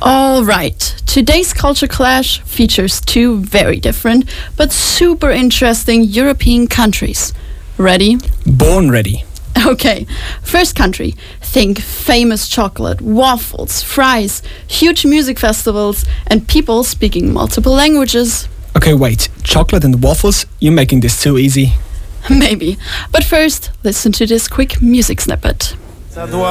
All right, today's Culture Clash features two very different but super interesting European countries. Ready? Born ready. Okay, first country. Think famous chocolate, waffles, fries, huge music festivals, and people speaking multiple languages. Okay, wait. Chocolate and waffles? You're making this too easy. Maybe. But first, listen to this quick music snippet.